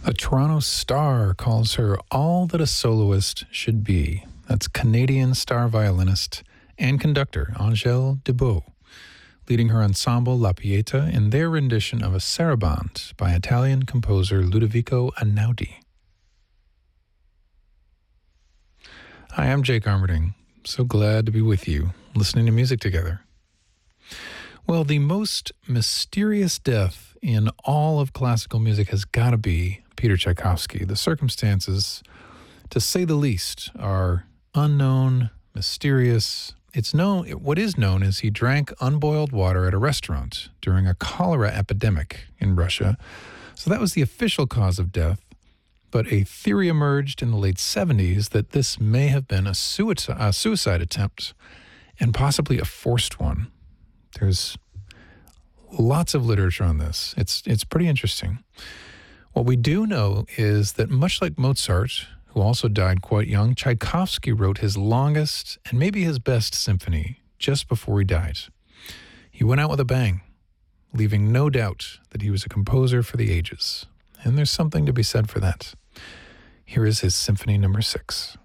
A Toronto Star calls her all that a soloist should be. That's Canadian star violinist and conductor Angèle Debout, leading her ensemble La Pieta in their rendition of a sarabande by Italian composer Ludovico Einaudi. Hi, I'm Jake Armerding. So glad to be with you, listening to music together. Well, the most mysterious death in all of classical music has got to be Peter Tchaikovsky. The circumstances, to say the least, are unknown, mysterious. What is known is he drank unboiled water at a restaurant during a cholera epidemic in Russia. So that was the official cause of death. But a theory emerged in the late 70s that this may have been a suicide attempt and possibly a forced one. There's lots of literature on this. It's pretty interesting. What we do know is that much like Mozart, who also died quite young, Tchaikovsky wrote his longest and maybe his best symphony just before he died. He went out with a bang, leaving no doubt that he was a composer for the ages. And there's something to be said for that. Here is his Symphony No. 6.